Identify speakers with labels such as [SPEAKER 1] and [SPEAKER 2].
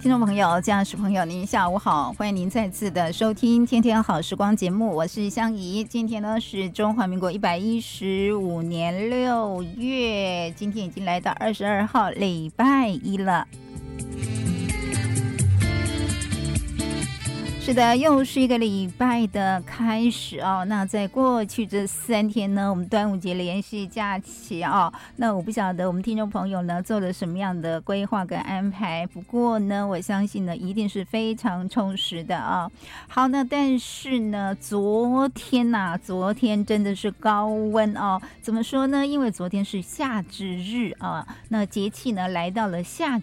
[SPEAKER 1] 听众朋友、家属朋友，您下午好，欢迎您再次的收听《天天好时光》节目，我是香怡。今天呢是中华民国115年6月，今天已经来到22号，礼拜一了。是的，又是一个礼拜的开始哦。那在过去这3天呢，我们端午节连续假期哦。那我不晓得我们听众朋友呢做了什么样的规划跟安排，不过呢，我相信呢一定是非常充实的啊。好，那但是呢，昨天真的是高温哦。怎么说呢？因为昨天是夏至日啊，那节气呢来到了夏